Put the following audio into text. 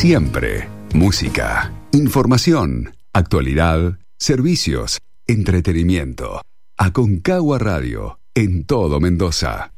Siempre. Música, información, actualidad, servicios, entretenimiento. Aconcagua Radio, en todo Mendoza.